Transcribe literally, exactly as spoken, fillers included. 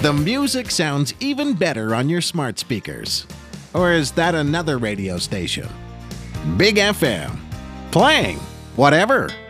The music sounds even better on your smart speakers. Or is that another radio station? Big F M. Playing whatever.